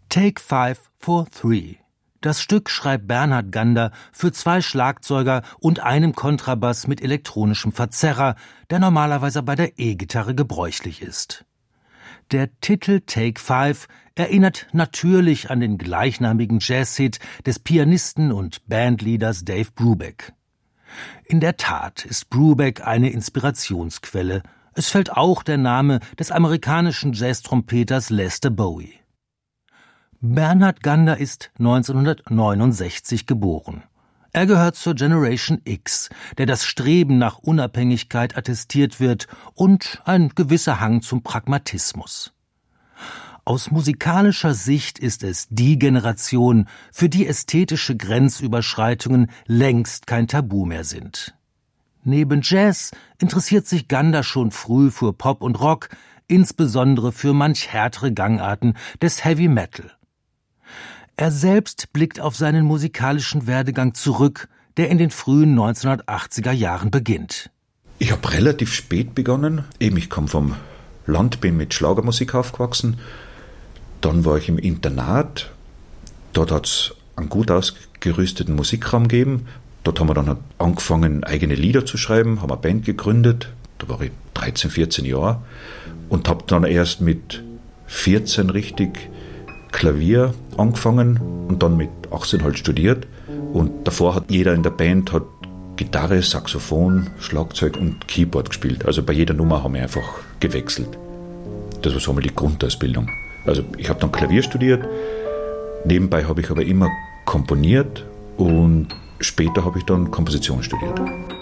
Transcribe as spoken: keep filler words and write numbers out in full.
Take Five for Three. Das Stück schreibt Bernhard Gander für zwei Schlagzeuger und einem Kontrabass mit elektronischem Verzerrer, der normalerweise bei der E-Gitarre gebräuchlich ist. Der Titel Take Five erinnert natürlich an den gleichnamigen Jazzhit des Pianisten und Bandleaders Dave Brubeck. In der Tat ist Brubeck eine Inspirationsquelle. Es fällt auch der Name des amerikanischen Jazztrompeters Lester Bowie. Bernhard Gander ist neunzehnhundertneunundsechzig geboren. Er gehört zur Generation X, der das Streben nach Unabhängigkeit attestiert wird und ein gewisser Hang zum Pragmatismus. Aus musikalischer Sicht ist es die Generation, für die ästhetische Grenzüberschreitungen längst kein Tabu mehr sind. Neben Jazz interessiert sich Gander schon früh für Pop und Rock, insbesondere für manch härtere Gangarten des Heavy Metal. Er selbst blickt auf seinen musikalischen Werdegang zurück, der in den frühen neunzehnhundertachtziger Jahren beginnt. Ich habe relativ spät begonnen. Eben, ich komme vom Land, bin mit Schlagermusik aufgewachsen. Dann war ich im Internat. Dort hat es einen gut ausgerüsteten Musikraum gegeben. Dort haben wir dann angefangen, eigene Lieder zu schreiben, haben eine Band gegründet. Da war ich dreizehn, vierzehn Jahre und habe dann erst mit vierzehn richtig Klavier angefangen und dann mit achtzehn halt studiert. Und davor hat jeder in der Band hat Gitarre, Saxophon, Schlagzeug und Keyboard gespielt. Also bei jeder Nummer haben wir einfach gewechselt. Das war so mal die Grundausbildung. Also ich habe dann Klavier studiert, nebenbei habe ich aber immer komponiert und später habe ich dann Komposition studiert.